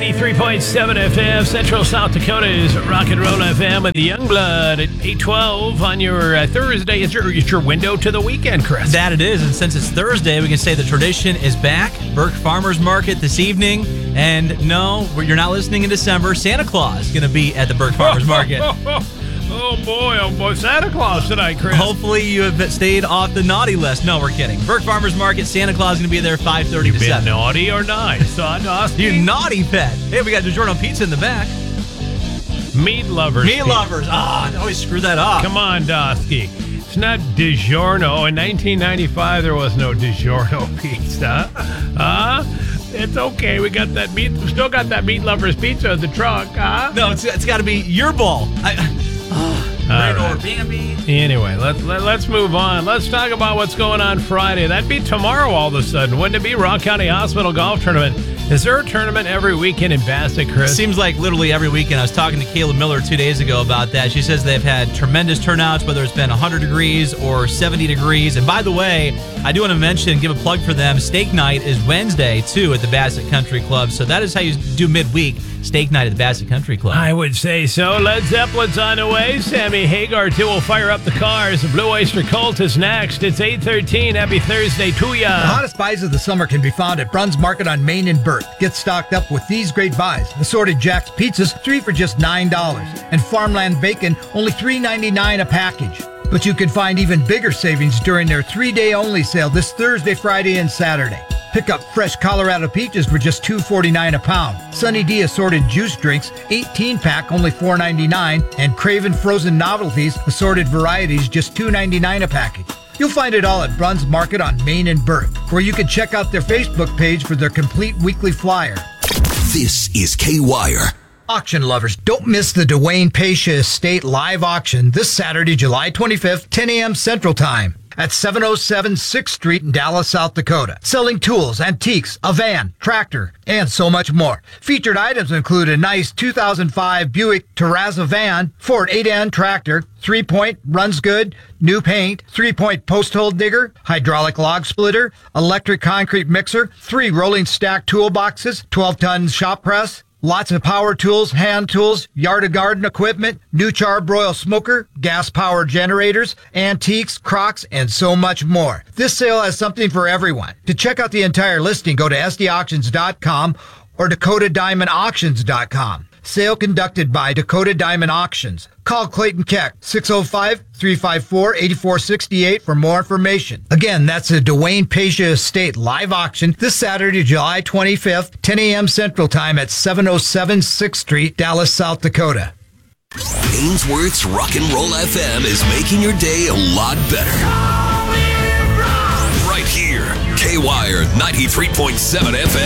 93.7 FM, Central South Dakota's Rock and Roll FM, and the Youngblood at 8:12 on your Thursday. It's your window to the weekend, Chris. That it is, and since it's Thursday, we can say the tradition is back. Burke Farmers Market this evening, and no, you're not listening in December. Santa Claus is going to be at the Burke Farmers Market. Oh boy, Santa Claus tonight, Chris. Hopefully you have stayed off the naughty list. No, we're kidding. Burke Farmers Market, Santa Claus is going to be there 5:30 to 7. Naughty or nice, son? You naughty pet. Hey, we got DiGiorno Pizza in the back. Meat lovers. Meat lovers. I always screw that up. Come on, Dosky. It's not DiGiorno. In 1995, there was no DiGiorno pizza. It's okay. We got that meat. We still got that meat lovers pizza in the trunk. No, it's got to be your ball. Red or Bambi. Anyway, let's move on. Let's talk about what's going on Friday. That'd be tomorrow all of a sudden. Wouldn't it be? Rock County Hospital Golf Tournament. Is there a tournament every weekend in Bassett, Chris? Seems like literally every weekend. I was talking to Kayla Miller 2 days ago about that. She says they've had tremendous turnouts, whether it's been 100 degrees or 70 degrees. And by the way, I do want to mention, give a plug for them. Steak night is Wednesday, too, at the Bassett Country Club. So that is how you do midweek. Steak night at the Bassett Country Club. I would say so. Led Zeppelin's on the way. Sammy Hagar, too, will fire up the cars. The Blue Oyster Cult is next. It's 8:13. Happy Thursday to ya. The hottest buys of the summer can be found at Bruns Market on Main and Burke. Get stocked up with these great buys. Assorted Jack's pizzas, 3 for just $9. And Farmland bacon, only $3.99 a package. But you can find even bigger savings during their 3-day only sale this Thursday, Friday, and Saturday. Pick up fresh Colorado peaches for just $2.49 a pound. Sunny D assorted juice drinks, 18-pack, only $4.99. And Craven frozen novelties, assorted varieties, just $2.99 a package. You'll find it all at Bruns Market on Main and Burke, where you can check out their Facebook page for their complete weekly flyer. This is K-Wire. Auction lovers, don't miss the Dwayne Pasha Estate live auction this Saturday, July 25th, 10 a.m. Central Time at 707 6th Street in Dallas, South Dakota. Selling tools, antiques, a van, tractor, and so much more. Featured items include a nice 2005 Buick Terrazza van, Ford 8N tractor, 3-point, runs good, new paint, 3-point post hole digger, hydraulic log splitter, electric concrete mixer, 3 rolling stack toolboxes, 12-ton shop press, lots of power tools, hand tools, yard and garden equipment, new charbroil smoker, gas-powered generators, antiques, crocs, and so much more. This sale has something for everyone. To check out the entire listing, go to sdauctions.com or dakotadiamondauctions.com. Sale conducted by Dakota Diamond Auctions. Call Clayton Keck, 605-354-8468 for more information. Again, that's a Dwayne Pasha Estate live auction this Saturday, July 25th, 10 a.m. Central Time at 707 6th Street, Dallas, South Dakota. Ainsworth's Rock and Roll FM is making your day a lot better. Right here, K-Wire 93.7 FM.